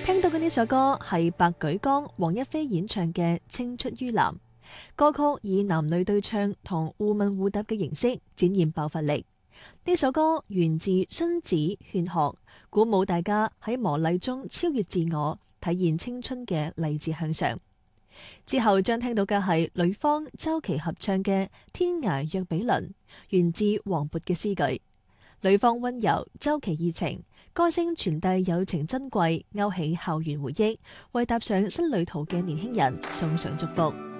聽到嘅呢首歌係白舉綱、黃一飛演唱嘅《青出於藍》。歌曲以男女對唱同互問互答嘅形式展現爆發力。呢首歌源自荀子《勸學》，鼓舞大家喺磨礪中超越自我，體現青春嘅勵志向上。之後將聽到嘅係呂方、周琦合唱嘅《天涯若比鄰》，源自黃渤嘅詩句。呂方溫柔，周琦熱情，歌聲傳遞友情珍貴，勾起校園回憶，為踏上新旅途嘅年輕人送上祝福。